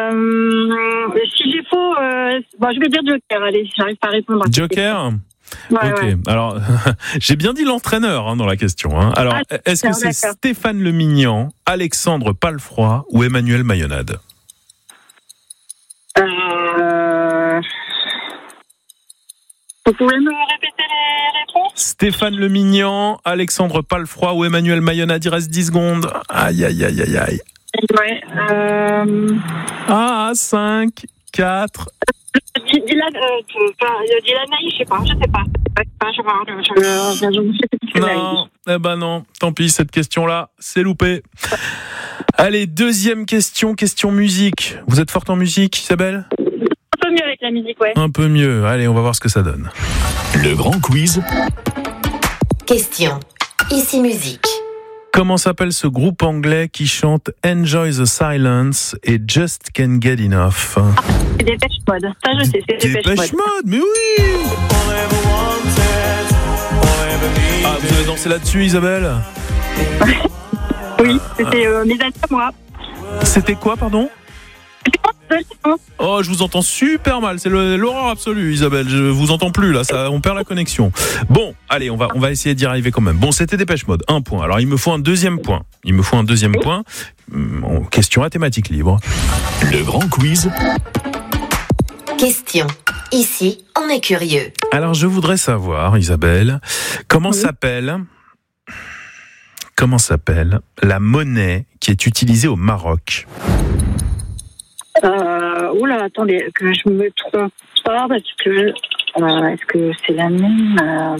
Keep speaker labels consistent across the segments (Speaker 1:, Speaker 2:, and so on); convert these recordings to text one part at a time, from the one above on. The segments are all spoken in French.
Speaker 1: Si j'ai faux, je vais dire Joker. Allez, j'arrive pas à répondre.
Speaker 2: Joker.
Speaker 1: Ouais,
Speaker 2: ok.
Speaker 1: ouais.
Speaker 2: Alors, j'ai bien dit l'entraîneur dans la question. Alors, est-ce que c'est
Speaker 1: d'accord.
Speaker 2: Stéphane Le Mignan, Alexandre Palfroy ou Emmanuel Mayonade?
Speaker 1: Vous pouvez me répéter les réponses?
Speaker 2: Stéphane Le Mignan, Alexandre Palfroy ou Emmanuel Mayonade? Il reste 10 secondes. Aïe, aïe, aïe, aïe, aïe.
Speaker 1: Ouais.
Speaker 2: 5, 4.
Speaker 1: Dylan, je sais pas.
Speaker 2: Non, non. Tant pis, cette question-là, c'est loupé. Allez, deuxième question musique. Vous êtes forte en musique, Isabelle?
Speaker 1: Un peu mieux avec la musique, ouais.
Speaker 2: Un peu mieux. Allez, on va voir ce que ça donne.
Speaker 3: Le grand quiz.
Speaker 4: Question. Ici musique.
Speaker 2: Comment s'appelle ce groupe anglais qui chante Enjoy the Silence et Just Can't Get Enough?
Speaker 1: C'est Dépêche Mode. Ça, je sais, c'est Dépêche Mode.
Speaker 2: Mais oui! Vous avez dansé là-dessus, Isabelle?
Speaker 1: Oui, c'était mes amis à moi.
Speaker 2: C'était quoi, pardon?
Speaker 1: C'était
Speaker 2: Oh, je vous entends super mal. C'est l'horreur absolue, Isabelle. Je vous entends plus, là. On perd la connexion. Bon, allez, on va essayer d'y arriver quand même. Bon, c'était Dépêche Mode. 1 point. Alors, il me faut un deuxième point. Question à thématique libre.
Speaker 3: Le grand quiz.
Speaker 4: Question. Ici, on est curieux.
Speaker 2: Alors, je voudrais savoir, Isabelle, comment s'appelle la monnaie qui est utilisée au Maroc?
Speaker 1: Oula, attendez, que je me trompe pas, parce que est-ce que c'est la même?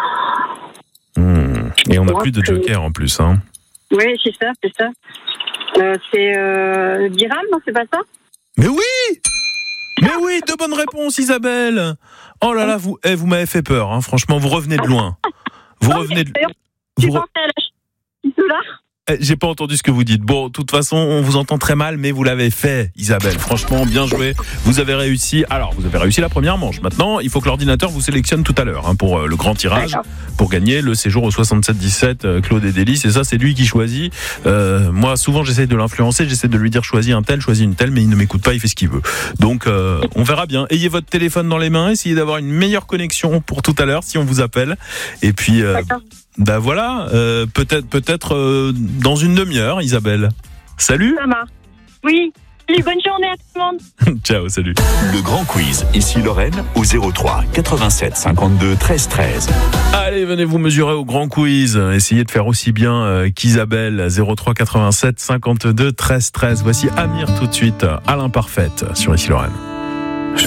Speaker 2: Et on n'a plus de joker en plus, hein.
Speaker 1: Oui, c'est ça. C'est dirham, non, c'est pas ça?
Speaker 2: Mais oui, de bonnes réponses, Isabelle. Oh là là, vous m'avez fait peur, hein. Franchement, vous revenez de loin.
Speaker 1: Tu pensais à la $,
Speaker 2: J'ai pas entendu ce que vous dites. Bon, de toute façon, on vous entend très mal, mais vous l'avez fait, Isabelle. Franchement, bien joué. Vous avez réussi. Alors, vous avez réussi la première manche. Maintenant, il faut que l'ordinateur vous sélectionne tout à l'heure, hein, pour le grand tirage,
Speaker 1: D'accord.
Speaker 2: pour gagner le séjour au 77-17 Claude et Délices. Et ça, c'est lui qui choisit. Moi, souvent, j'essaie de l'influencer. J'essaie de lui dire choisis un tel, choisis une telle, mais il ne m'écoute pas. Il fait ce qu'il veut. Donc, on verra bien. Ayez votre téléphone dans les mains. Essayez d'avoir une meilleure connexion pour tout à l'heure si on vous appelle. Et puis. Voilà, peut-être dans une demi-heure, Isabelle. Salut.
Speaker 1: Ça marche. Oui. Salut, bonne journée à tout le monde.
Speaker 2: Ciao, salut.
Speaker 3: Le grand quiz. Ici Lorraine au 03 87 52 13 13.
Speaker 2: Allez, venez vous mesurer au grand quiz. Essayez de faire aussi bien qu'Isabelle. 03 87 52 13 13. Voici Amir tout de suite à l'imparfaite sur Ici Lorraine.